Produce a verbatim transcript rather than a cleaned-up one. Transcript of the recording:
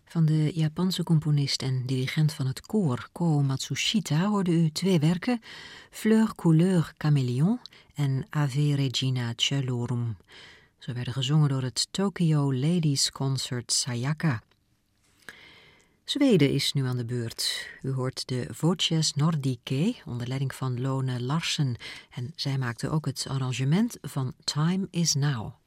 Van de Japanse componist en dirigent van het koor Kō Matsushita hoorde u twee werken, Fleur Couleur Caméléon en Ave Regina Caelorum. Ze werden gezongen door het Tokyo Ladies Concert Sayaka. Zweden is nu aan de beurt. U hoort de Voces Nordicae onder leiding van Lone Larsen en zij maakte ook het arrangement van Time is Now.